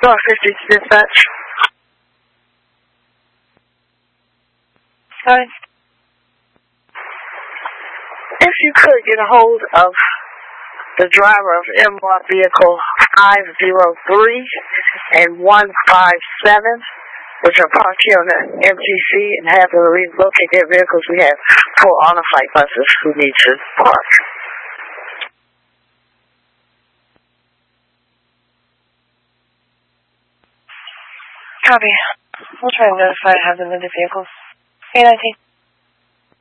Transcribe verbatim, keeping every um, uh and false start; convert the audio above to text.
Door fifty to dispatch. Sorry. If you could get a hold of the driver of M R vehicle five zero three and one five seven, which are parked here on the M T C, and have them relocate their vehicles. We have four on-the-flight buses who need to park. Copy. We'll try and notify to have them in the vehicles. A nineteen.